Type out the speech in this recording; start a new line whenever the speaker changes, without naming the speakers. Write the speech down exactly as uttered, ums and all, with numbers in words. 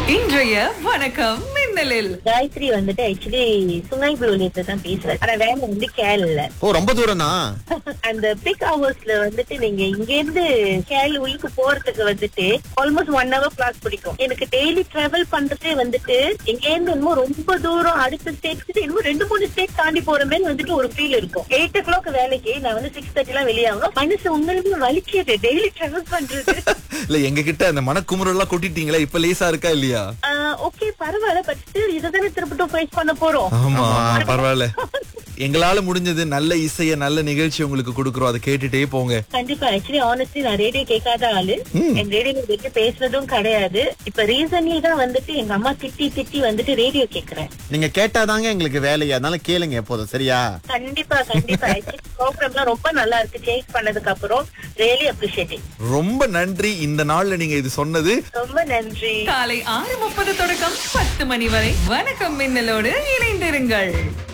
இன்றைய வணக்கம் மின்னலில்
காயத்ரி வந்துட்டு ஆக்சுவலி சுங்கை புலோலியத்தை தான் பேசுறேன். ஆனா வேலை வந்து கேல் இல்ல.
ஓ, ரொம்ப தூரம் தான்.
அந்த பிக் ஹவர்ஸ்ல வந்துட்டு நீங்க இங்க இருந்து கேல் உள்ளுக்கு போறதுக்கு வந்துட்டு ஆல்மோஸ்ட் ஒன் ஹவர் கிளாஸ் பிடிக்கும். எனக்கு டெய்லி டிராவல் பண்றதே வந்துட்டு இங்க இருந்து இன்னும் ரொம்ப தூரம் அடுத்த ஸ்டேட் இன்னும் ரெண்டு மூணு ஸ்டேட் தாண்டி போற மாதிரி வந்துட்டு ஒரு ஃபீல் இருக்கும். எயிட் ஓ கிளாக் வேலைக்கு நான் வந்து சிக்ஸ் தேர்ட்டி எல்லாம் வெளியாகணும். மனசு உண்மையிலுமே வலிக்குது டெய்லி டிராவல் பண்றது.
இல்ல, எங்க கிட்ட அந்த மனக்குமுறல் எல்லாம் கொட்டிட்டீங்களா? இப்ப லேசா இருக்கா இல்லையா?
ஓகே, பரவாயில்ல. பட் ஸ்டில் இதுதானே திருப்பட்டும் ஃபேஸ் பண்ண போறோம்.
ஆமா, பரவாயில்ல. எங்களால முடிஞ்சது நல்ல இசைய நல்ல நிகழ்ச்சி உங்களுக்கு கொடுக்கறோம். அதை கேட்டுட்டே போங்க.
கண்டிப்பா. ஆக்சுவலி ஆனஸ்ட்லி நான் ரேடியோ கேட்காத ஆளு. என் ரேடியோ கேட்டு பேசுறதும் கிடையாது. இப்ப ரீசன்லி தான் வந்துட்டு எங்க அம்மா திட்டி திட்டி வந்துட்டு ரேடியோ கேக்குறேன்.
நீங்க கேட்டாதாங்க எங்களுக்கு வேலையா, அதனால கேளுங்க எப்போதும். சரியா?
கண்டிப்பா கண்டிப்பா. ப்ரோக்ராம்லாம் ரொம்ப நல்லா இருக்கு. சேஞ்ச் பண்ணதுக்கு அப்புறம் ரியலி அப்ரிஷியேட்டிங்.
ரொம்ப நன்றி இந்த நாள்ல நீங்க இது சொன்னது.
ரொம்ப நன்றி.
காலை ஆறு முப்பது தொடக்கம் பத்து மணி வரை வணக்கம் மின்னலோடு இணைந்திருங்கள்.